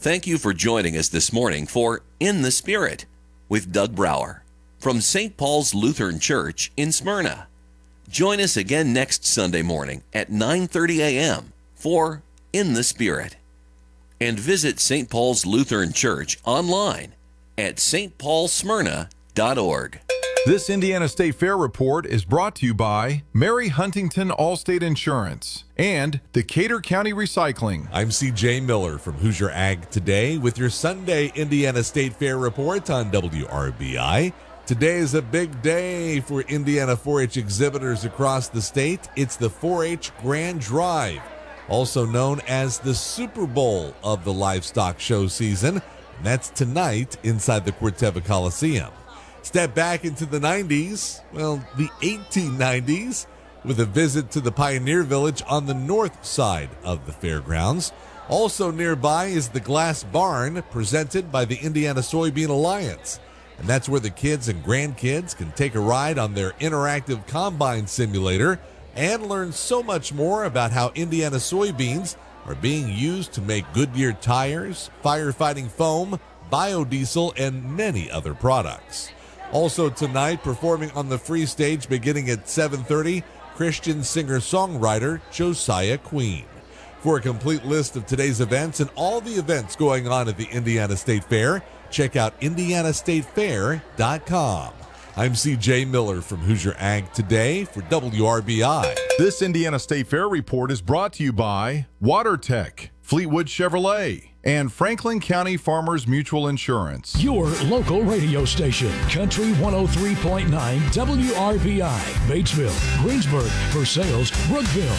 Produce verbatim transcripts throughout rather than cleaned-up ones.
Thank you for joining us this morning for In the Spirit with Doug Brower from Saint Paul's Lutheran Church in Smyrna. Join us again next Sunday morning at nine thirty a.m. for In the Spirit. And visit Saint Paul's Lutheran Church online at s t paul smyrna dot org. This Indiana State Fair report is brought to you by Mary Huntington Allstate Insurance and Decatur County Recycling. I'm C J Miller from Hoosier Ag Today with your Sunday Indiana State Fair report on W R B I. Today is a big day for Indiana four H exhibitors across the state. It's the four H Grand Drive, also known as the Super Bowl of the livestock show season. And that's tonight inside the Corteva Coliseum. Step back into the nineties, well, the eighteen nineties, with a visit to the Pioneer Village on the north side of the fairgrounds. Also nearby is the Glass Barn, presented by the Indiana Soybean Alliance. And that's where the kids and grandkids can take a ride on their interactive combine simulator and learn so much more about how Indiana soybeans are being used to make Goodyear tires, firefighting foam, biodiesel, and many other products. Also tonight, performing on the free stage beginning at seven thirty, Christian singer-songwriter Josiah Queen. For a complete list of today's events and all the events going on at the Indiana State Fair, check out indiana state fair dot com. I'm C J Miller from Hoosier Ag Today for W R B I. This Indiana State Fair report is brought to you by WaterTech, Fleetwood Chevrolet, and Franklin County Farmers Mutual Insurance. Your local radio station, Country one oh three point nine W R B I, Batesville, Greensburg, Versailles, Brookville.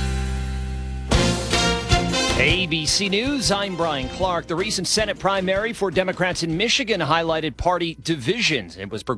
A B C News, I'm Brian Clark. The recent Senate primary for Democrats in Michigan highlighted party divisions. It was